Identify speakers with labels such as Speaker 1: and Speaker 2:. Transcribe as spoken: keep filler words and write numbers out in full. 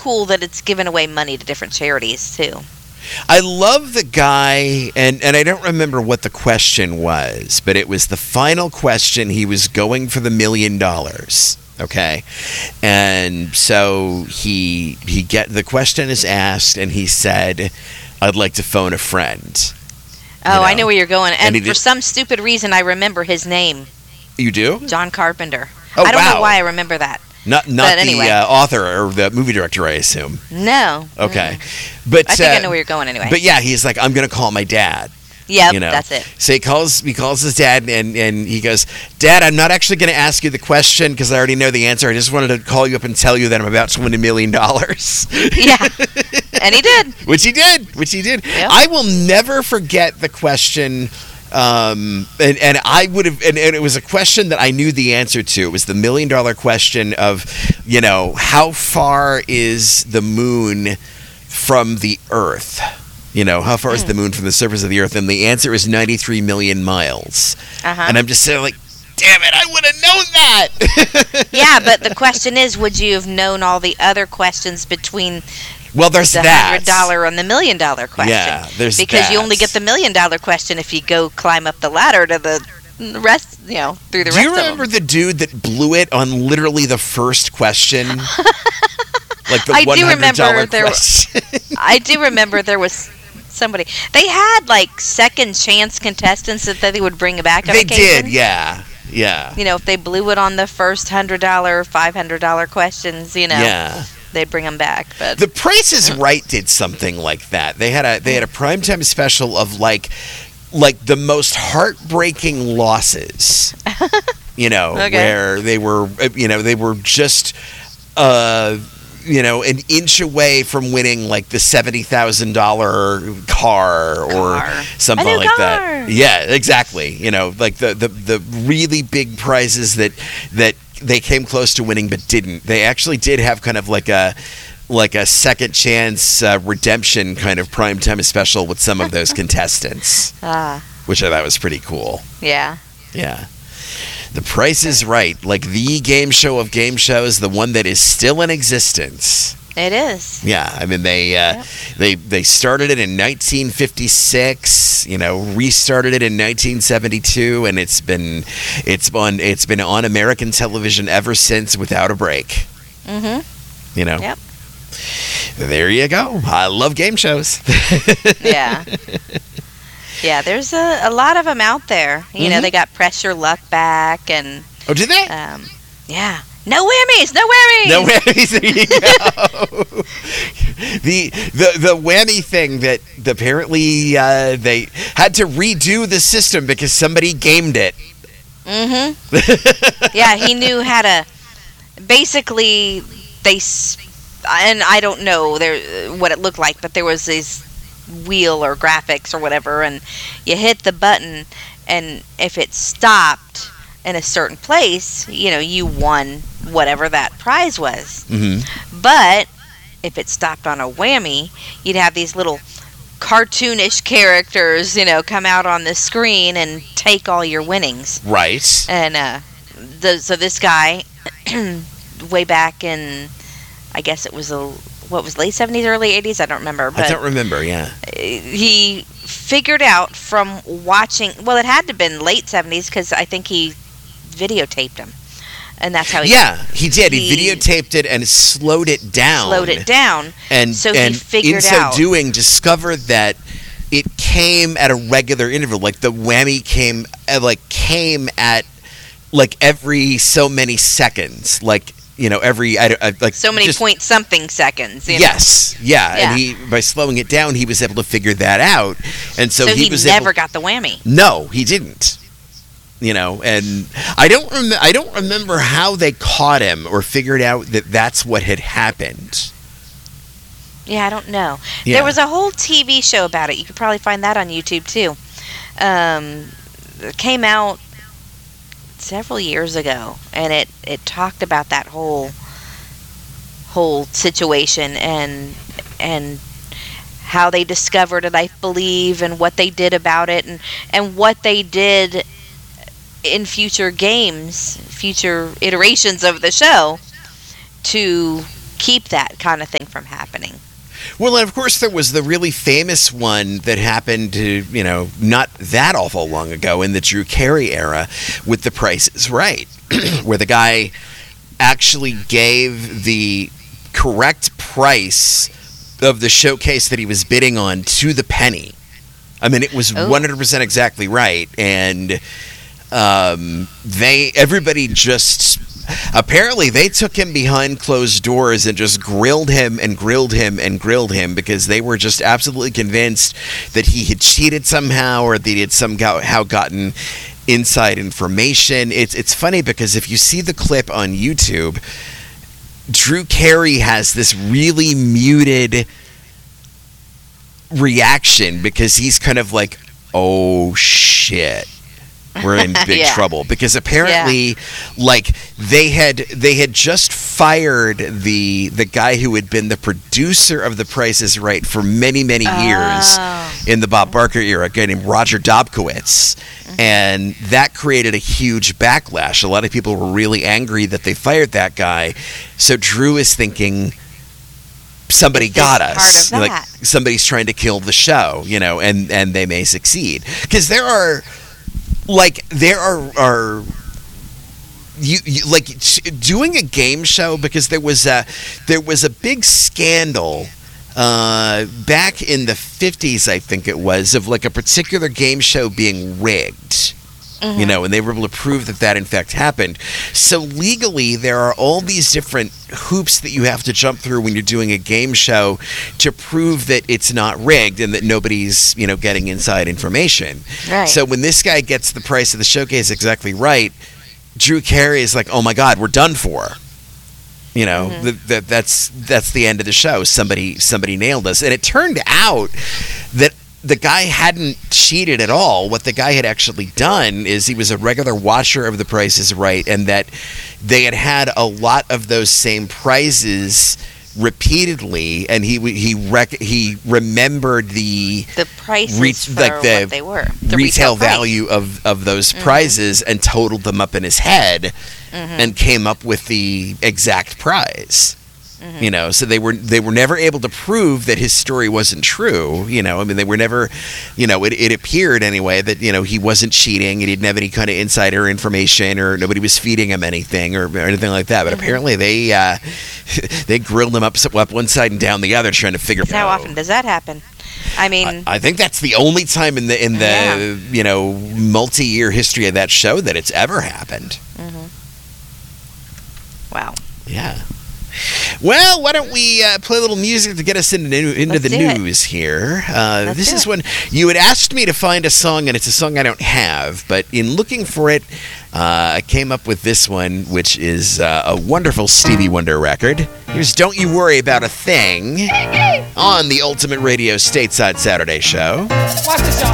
Speaker 1: cool that it's giving away money to different charities too.
Speaker 2: I love the guy, and, and I don't remember what the question was, but it was the final question. He was going for the million dollars. Okay, and so he he get the question is asked, and he said, "I'd like to phone a friend."
Speaker 1: Oh,
Speaker 2: You know?
Speaker 1: I know where you're going, and,
Speaker 2: And he
Speaker 1: for
Speaker 2: did-
Speaker 1: some stupid reason, I remember his name,
Speaker 2: You do?
Speaker 1: John Carpenter.
Speaker 2: Oh,
Speaker 1: I don't
Speaker 2: wow.
Speaker 1: know why I remember that.
Speaker 2: Not not
Speaker 1: But
Speaker 2: the
Speaker 1: anyway.
Speaker 2: uh, author or the movie director, I assume.
Speaker 1: No.
Speaker 2: Okay,
Speaker 1: Mm-mm.
Speaker 2: but
Speaker 1: I think
Speaker 2: uh,
Speaker 1: I know where you're going anyway.
Speaker 2: But yeah, he's like, "I'm going to call my dad."
Speaker 1: Yep,
Speaker 2: You know,
Speaker 1: that's it.
Speaker 2: So he calls, he calls his dad, and, and he goes, "Dad, I'm not actually going to ask you the question because I already know the answer. I just wanted to call you up and tell you that I'm about to win a million dollars."
Speaker 1: Yeah, and he did.
Speaker 2: Which he did. Which he did.
Speaker 1: Yep.
Speaker 2: I will never forget the question. Um, and, and I would have, and, and it was a question that I knew the answer to. It was the million dollar question of, you know, how far is the moon from the Earth? You know, how far is the moon from the surface of the Earth? And the answer is ninety-three million miles.
Speaker 1: Uh-huh.
Speaker 2: And I'm just saying, like, damn it, I would have known that.
Speaker 1: Yeah, but the question is, would you have known all the other questions between
Speaker 2: Well, there's
Speaker 1: the
Speaker 2: that.
Speaker 1: hundred dollar and the million dollar question?
Speaker 2: Yeah, there's
Speaker 1: because you
Speaker 2: that.
Speaker 1: only get the million dollar question if you go climb up the ladder to the rest, you know, through the
Speaker 2: Do
Speaker 1: rest
Speaker 2: you remember
Speaker 1: of them.
Speaker 2: the dude that blew it on literally the first question? Like the
Speaker 1: I do
Speaker 2: one hundred dollar
Speaker 1: remember there-
Speaker 2: question.
Speaker 1: I do remember there was somebody. They had like second chance contestants that they would bring back. On
Speaker 2: They
Speaker 1: occasion.
Speaker 2: did, yeah, yeah,
Speaker 1: You know, if they blew it on the first hundred dollar, five hundred dollar questions, you know,
Speaker 2: yeah.
Speaker 1: they'd bring them back. But
Speaker 2: The Price is Right did something like that. They had a they had a primetime special of like like the most heartbreaking losses. You know,
Speaker 1: Okay.
Speaker 2: where they were, you know, they were just. Uh, you know, an inch away from winning like the seventy thousand dollar car or
Speaker 1: Car.
Speaker 2: something
Speaker 1: A new
Speaker 2: like
Speaker 1: car.
Speaker 2: that. Yeah, exactly. You know, like the, the, the really big prizes that that they came close to winning but didn't. They actually did have kind of like a like a second chance uh, redemption kind of primetime special with some of those contestants,
Speaker 1: ah,
Speaker 2: which I thought was pretty cool.
Speaker 1: yeah.
Speaker 2: Yeah. The Price is Right, like the game show of game shows, the one that is still in existence.
Speaker 1: It is.
Speaker 2: Yeah, I mean they uh,
Speaker 1: Yep.
Speaker 2: they they started it in nineteen fifty-six, you know, restarted it in nineteen seventy-two, and it's been it's on it's been on American television ever since without a break.
Speaker 1: Mm-hmm.
Speaker 2: You know.
Speaker 1: Yep.
Speaker 2: There you go. I love game shows.
Speaker 1: Yeah. Yeah, there's a, a lot of them out there. You know,
Speaker 2: Mhm.
Speaker 1: they got Press Your Luck back and,
Speaker 2: Oh, did they?
Speaker 1: um, yeah. No whammies, no whammies.
Speaker 2: No whammies. There you go. the the the whammy thing that apparently uh, they had to redo the system because somebody gamed it.
Speaker 1: Mm-hmm. Yeah, he knew how to. Basically, they s- and I don't know there what it looked like, but there was this wheel or graphics or whatever, and you hit the button, and if it stopped in a certain place, you know, you won whatever that prize was.
Speaker 2: Mm-hmm.
Speaker 1: But if it stopped on a whammy, you'd have these little cartoonish characters, you know, come out on the screen and take all your winnings.
Speaker 2: Right.
Speaker 1: And uh, the, so this guy, way back in, I guess it was a what was late seventies, early eighties, I don't remember. But
Speaker 2: I don't remember. Yeah.
Speaker 1: he figured out from watching. Well, it had to have been late seventies because I think he videotaped him, and that's how he
Speaker 2: Yeah, he did. He,
Speaker 1: he
Speaker 2: videotaped it and slowed it down.
Speaker 1: slowed it down.
Speaker 2: And
Speaker 1: So he
Speaker 2: and
Speaker 1: figured
Speaker 2: in so
Speaker 1: out-
Speaker 2: doing, discovered that it came at a regular interval. Like the whammy came, uh, like came at like every so many seconds. Like you know, every I, I, like
Speaker 1: So many
Speaker 2: just,
Speaker 1: point something seconds. You know?
Speaker 2: Yes, yeah.
Speaker 1: Yeah.
Speaker 2: And he by slowing it down, he was able to figure that out. And so,
Speaker 1: So,
Speaker 2: he,
Speaker 1: he,
Speaker 2: was
Speaker 1: never
Speaker 2: able,
Speaker 1: got the whammy.
Speaker 2: No, he didn't. You know, and I don't rem- I don't remember how they caught him or figured out that that's what had happened.
Speaker 1: Yeah, I don't know.
Speaker 2: Yeah.
Speaker 1: There was a whole T V show about it. You could probably find that on YouTube too. Um, it came out several years ago, and it, it talked about that whole whole situation and and how they discovered it, I believe, and what they did about it, and and what they did in future games, future iterations of the show to keep that kind of thing from happening.
Speaker 2: Well, and of course, there was the really famous one that happened, to, you know, not that awful long ago in the Drew Carey era with The Price is Right, where the guy actually gave the correct price of the showcase that he was bidding on to the penny. I mean, it was oh. one hundred percent exactly right, and um, they everybody just apparently they took him behind closed doors and just grilled him and grilled him and grilled him because they were just absolutely convinced that he had cheated somehow or that he had somehow gotten inside information. It's it's funny because if you see the clip on YouTube, Drew Carey has this really muted reaction because he's kind of like, oh shit, we're in big
Speaker 1: yeah.
Speaker 2: trouble, because apparently yeah. like they had they had just fired the the guy who had been the producer of The Price is Right for many many oh. years in the Bob Barker era, a guy named Roger Dobkowitz. Mm-hmm. And that created a huge backlash. A lot of people were really angry that they fired that guy. So Drew is thinking, somebody
Speaker 1: Is
Speaker 2: got
Speaker 1: this
Speaker 2: us.
Speaker 1: part of
Speaker 2: Like
Speaker 1: that?
Speaker 2: somebody's trying to kill the show, you know, and, and they may succeed. Because there are, like, there are, are you, you like doing a game show, because there was a, there was a big scandal uh, back in the fifties, I think it was, of like a particular game show being rigged. Mm-hmm. You know, and they were able to prove that that in fact happened. So legally, there are all these different hoops that you have to jump through when you're doing a game show to prove that it's not rigged and that nobody's, you know, getting inside information.
Speaker 1: Right.
Speaker 2: So when this guy gets the price of the showcase exactly right, Drew Carey is like, oh my God, we're done for. You know, mm-hmm. the, the, that's that's the end of the show. Somebody somebody nailed us. And it turned out that the guy hadn't cheated at all. What the guy had actually done is he was a regular watcher of The Price is Right, and that they had had a lot of those same prizes repeatedly, and he he rec- he remembered the
Speaker 1: the prices
Speaker 2: re-
Speaker 1: for
Speaker 2: like the
Speaker 1: what they were, the
Speaker 2: retail,
Speaker 1: retail price.
Speaker 2: value of of those
Speaker 1: Mm-hmm.
Speaker 2: prizes, and totaled them up in his head,
Speaker 1: mm-hmm.
Speaker 2: and came up with the exact prize.
Speaker 1: Mm-hmm.
Speaker 2: You know, so they were they were never able to prove that his story wasn't true. You know, I mean, they were never, you know, it, it appeared anyway that, you know, he wasn't cheating and he didn't have any kind of insider information, or nobody was feeding him anything or, or anything like that. But mm-hmm. apparently they uh, they grilled him up, up one side and down the other, trying to figure out.
Speaker 1: How often does that happen? I mean,
Speaker 2: I, I think that's the only time in the in the
Speaker 1: yeah.
Speaker 2: you know multi-year history of that show that it's ever happened.
Speaker 1: Mm-hmm. Wow.
Speaker 2: Yeah. Well, why don't we uh, play a little music to get us into, into the news it. here? Uh, this is it. When you had asked me to find a song, and it's a song I don't have, but in looking for it, uh, I came up with this one, which is uh, a wonderful Stevie Wonder record. Here's Don't You Worry About a Thing on the Ultimate Radio Stateside Saturday Show.
Speaker 3: Watch this, y'all.